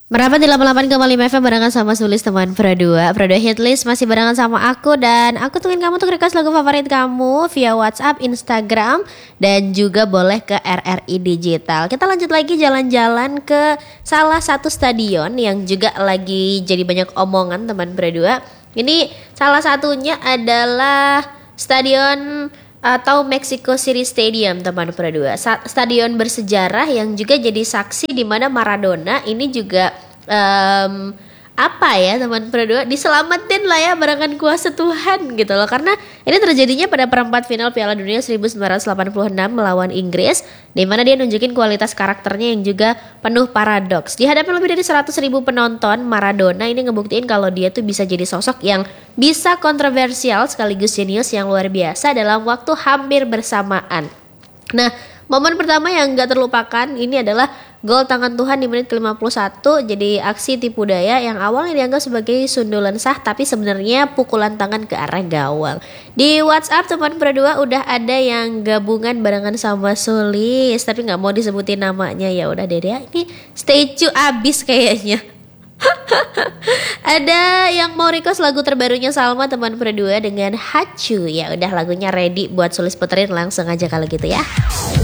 Merapat di 88,5 FM barengan sama Sulis teman Pro 2 Hitlist masih barengan sama aku. Dan aku tungguin kamu untuk request lagu favorit kamu via WhatsApp, Instagram, dan juga boleh ke RRI Digital. Kita lanjut lagi jalan-jalan ke salah satu stadion yang juga lagi jadi banyak omongan teman Pro 2. Ini salah satunya adalah stadion atau Mexico City Stadium teman Pro 2. Stadion bersejarah yang juga jadi saksi di mana Maradona ini juga apa ya teman Pro 2 diselamatin lah ya barengan kuasa Tuhan gitu loh. Karena ini terjadinya pada perempat final Piala Dunia 1986 melawan Inggris, di mana dia nunjukin kualitas karakternya yang juga penuh paradoks. Di hadapan lebih dari 100.000 penonton, Maradona ini ngebuktiin kalau dia tuh bisa jadi sosok yang bisa kontroversial sekaligus jenius yang luar biasa dalam waktu hampir bersamaan. Nah, momen pertama yang gak terlupakan ini adalah gol tangan Tuhan di menit ke-51. Jadi aksi tipu daya yang awalnya dianggap sebagai sundulan sah, tapi sebenarnya pukulan tangan ke arah gawang. Di WhatsApp teman Pro 2 udah ada yang gabungan barengan sama Sulis, tapi gak mau disebutin namanya. Ya udah deh ya, ini statue abis kayaknya. Ada yang mau request lagu terbarunya Salma teman Pro 2 dengan Hacu. Ya udah, lagunya ready buat Sulis puterin, langsung aja kalau gitu ya.